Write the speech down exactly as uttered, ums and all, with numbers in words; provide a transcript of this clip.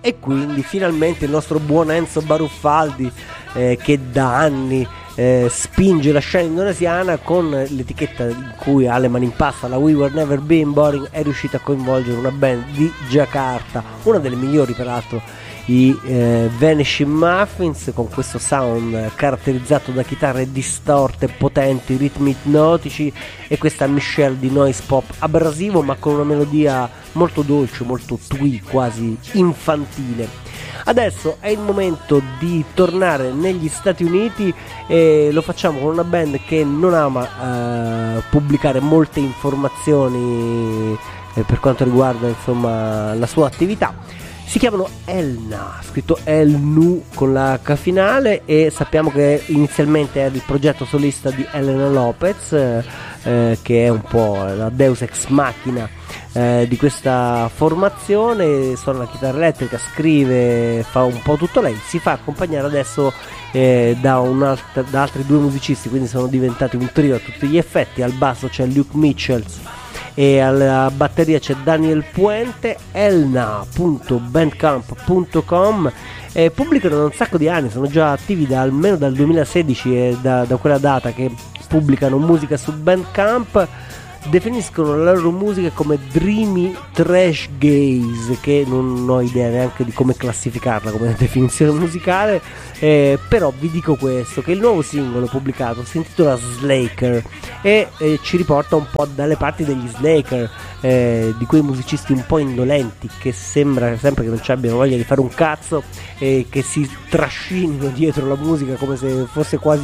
e quindi finalmente il nostro buon Enzo Baruffaldi, eh, che da anni eh, spinge la scena indonesiana con l'etichetta in cui ha le mani in pasta, la We Were Never Been Boring, è riuscita a coinvolgere una band di Jakarta, una delle migliori peraltro, i eh, Vanishing Muffins, con questo sound caratterizzato da chitarre distorte, potenti, ritmi ipnotici e questa miscela di noise pop abrasivo ma con una melodia molto dolce, molto twee, quasi infantile. Adesso è il momento di tornare negli Stati Uniti e lo facciamo con una band che non ama eh, pubblicare molte informazioni eh, per quanto riguarda insomma la sua attività. Si chiamano Elna, scritto El-Nu con la H finale, e sappiamo che inizialmente era il progetto solista di Elena Lopez, eh, che è un po' la deus ex machina eh, di questa formazione. Suona la chitarra elettrica, scrive, fa un po' tutto lei, si fa accompagnare adesso eh, da, un alt- da altri due musicisti, quindi sono diventati un trio a tutti gli effetti. Al basso c'è Luke Mitchells e alla batteria c'è Daniel Puente. elna punto bandcamp punto com, eh, pubblicano da un sacco di anni, sono già attivi da almeno dal duemilasedici, e da, da quella data che pubblicano musica su Bandcamp. Definiscono la loro musica come dreamy trash gaze, che non ho idea neanche di come classificarla come definizione musicale, eh, però vi dico questo, che il nuovo singolo pubblicato si intitola Slaker e eh, ci riporta un po' dalle parti degli Slaker, eh, di quei musicisti un po' indolenti che sembra sempre che non ci abbiano voglia di fare un cazzo e che si trascinino dietro la musica come se fosse quasi